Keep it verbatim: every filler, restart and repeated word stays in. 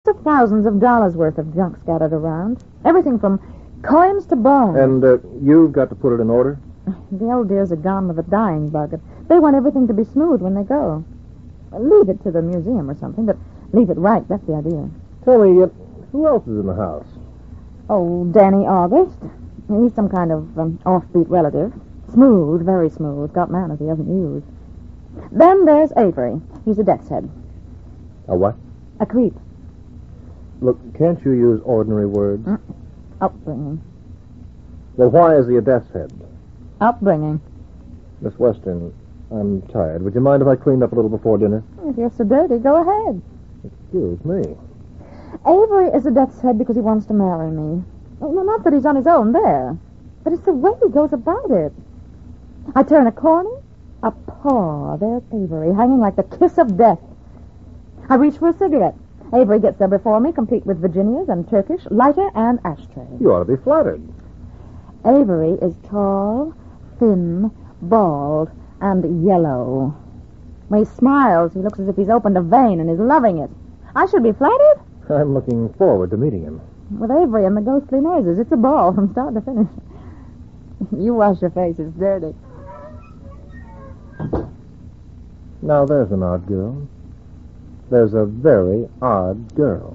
of thousands of dollars worth of junk scattered around. Everything from coins to bones. And uh, you've got to put it in order? The old dears are gone with a dying bug. They want everything to be smooth when they go. Leave it to the museum or something, but leave it right. That's the idea. Tell me, uh, who else is in the house? Oh, Danny August. He's some kind of um, offbeat relative. Smooth, very smooth. Got manners he hasn't used. Then there's Avery. He's a death's head. A what? A creep. Look, can't you use ordinary words? Mm. Upbringing. Well, why is he a death's head? Upbringing. Miss Western, I'm tired. Would you mind if I cleaned up a little before dinner? If you're so dirty, go ahead. Excuse me. Avery is a death's head because he wants to marry me. Oh, no, not that he's on his own there, but it's the way he goes about it. I turn a corner, a paw. There's Avery, hanging like the kiss of death. I reach for a cigarette. Avery gets there before me, complete with Virginias and Turkish, lighter and ashtray. You ought to be flattered. Avery is tall, thin, bald, and yellow. When he smiles, he looks as if he's opened a vein and is loving it. I should be flattered. I'm looking forward to meeting him. With Avery and the ghostly noises, it's a ball from start to finish. You wash your face, it's dirty. Now, there's an odd girl. There's a very odd girl.